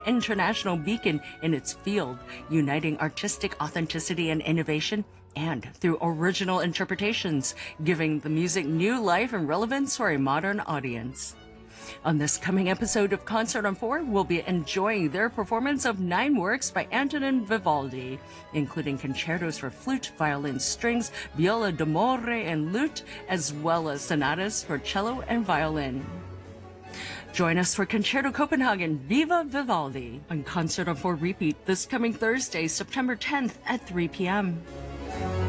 international beacon in its field, uniting artistic authenticity and innovation, and through original interpretations, giving the music new life and relevance for a modern audience. On this coming episode of Concert on 4, we'll be enjoying their performance of 9 works by Antonin Vivaldi, including concertos for flute, violin, strings, viola d'amore, and lute, as well as sonatas for cello and violin. Join us for Concerto Copenhagen Viva Vivaldi on Concert on 4 repeat this coming Thursday, September 10th at 3 p.m.